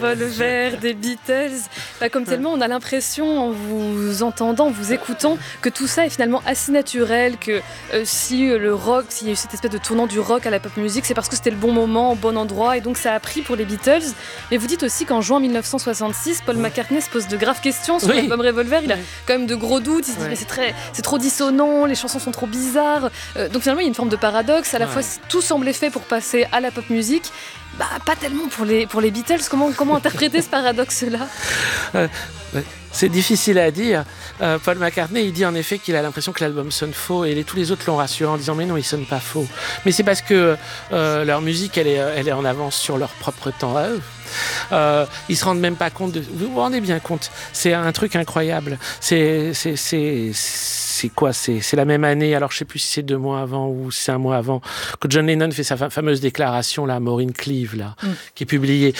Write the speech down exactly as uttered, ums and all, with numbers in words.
Revolver des Beatles, bah, comme tellement on a l'impression en vous entendant, en vous écoutant, que tout ça est finalement assez naturel, que euh, si euh, le rock, s'il y a eu cette espèce de tournant du rock à la pop music, c'est parce que c'était le bon moment, au bon endroit, et donc ça a pris pour les Beatles. Mais vous dites aussi qu'en juin dix-neuf cent soixante-six, Paul McCartney se pose de graves questions sur Oui. l'album Revolver. Il a quand même de gros doutes, il se dit Ouais. mais c'est, très, c'est trop dissonant, les chansons sont trop bizarres. Euh, donc finalement il y a une forme de paradoxe, à la Ouais. fois tout semblait fait pour passer à la pop music, bah pas tellement pour les, pour les Beatles. Comment, comment interpréter ce paradoxe-là ? Euh, ouais, c'est difficile à dire. Euh, Paul McCartney, il dit en effet qu'il a l'impression que l'album sonne faux, et les, tous les autres l'ont rassuré en disant mais non, il sonne pas faux. Mais c'est parce que euh, leur musique, elle est, elle est en avance sur leur propre temps à eux. Euh, ils se rendent même pas compte de... Vous vous rendez bien compte ? C'est un truc incroyable. C'est, c'est, c'est, c'est quoi ? C'est, c'est la même année, alors je sais plus si c'est deux mois avant ou si c'est un mois avant, que John Lennon fait sa fa- fameuse déclaration, là, Maureen Cleave, là, mm. qui est publiée.